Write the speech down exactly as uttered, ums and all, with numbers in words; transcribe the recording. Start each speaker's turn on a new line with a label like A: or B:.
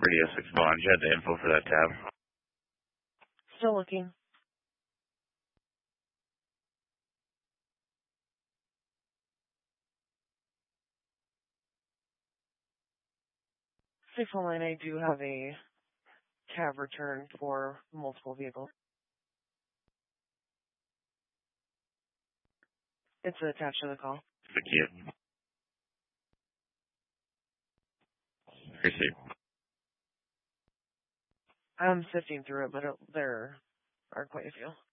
A: Radio six Bond. You had the info for that tab.
B: Still looking. six one nine, I do have a tab return for multiple vehicles. It's attached to the call.
A: Thank you. Receive.
B: I'm sifting through it, but it, there are quite a few.